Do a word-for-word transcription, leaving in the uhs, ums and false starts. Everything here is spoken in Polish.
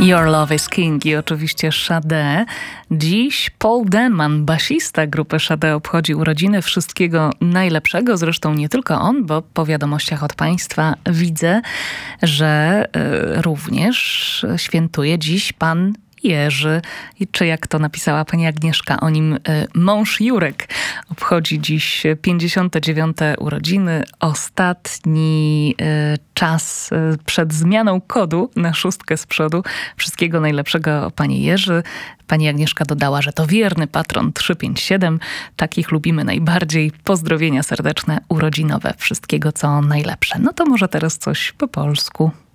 Your Love is King i oczywiście Sade. Dziś Paul Denman, basista grupy Sade, obchodzi urodziny. Wszystkiego najlepszego. Zresztą nie tylko on, bo po wiadomościach od państwa widzę, że y, również świętuje dziś pan Jerzy. I czy jak to napisała pani Agnieszka o nim, y, mąż Jurek obchodzi dziś pięćdziesiąte dziewiąte urodziny. Ostatni y, czas y, przed zmianą kodu na szóstkę z przodu. Wszystkiego najlepszego, panie Jerzy. Pani Agnieszka dodała, że to wierny patron trzysta pięćdziesiąt siedem. Takich lubimy najbardziej. Pozdrowienia serdeczne, urodzinowe. Wszystkiego co najlepsze. No to może teraz coś po polsku.